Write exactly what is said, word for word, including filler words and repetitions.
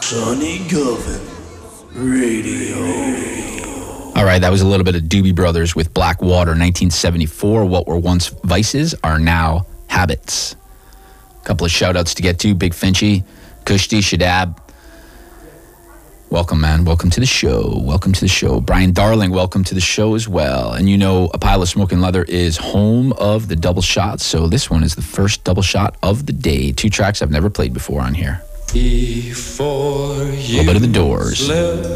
Sonny Govan Radio. All right, that was a little bit of Doobie Brothers with Black Water, nineteen seventy-four. What were once vices are now habits. A couple of shout-outs to get to. Big Finchy, Kushti, Shadab. Welcome, man. Welcome to the show. Welcome to the show. Brian Darling, welcome to the show as well. And you know, A Pile of Smoking Leather is home of the double shot, so this one is the first double shot of the day. Two tracks I've never played before on here. Before you a little bit of the Doors.